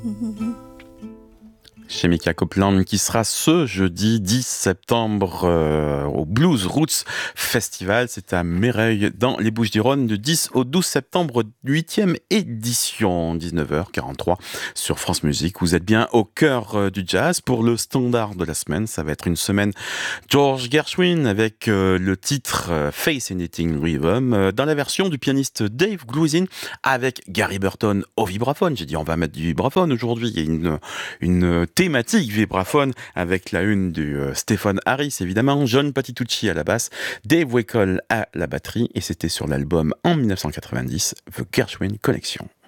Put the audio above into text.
Chez Mika Copeland, qui sera ce jeudi 10 septembre au Blues Roots Festival. C'est à Méreuil, dans les Bouches-du-Rhône, du 10 au 12 septembre, 8e édition, 19h43 sur France Musique. Vous êtes bien au cœur du jazz. Pour le standard de la semaine, ça va être une semaine George Gershwin avec le titre Face Anything Rhythm dans la version du pianiste Dave Grusin avec Gary Burton au vibraphone. J'ai dit on va mettre du vibraphone aujourd'hui. Il y a une thématique vibraphone avec la une du Stephen Harris évidemment, John Patitucci à la basse, Dave Weckl à la batterie, et c'était sur l'album en 1990 The Gershwin Collection.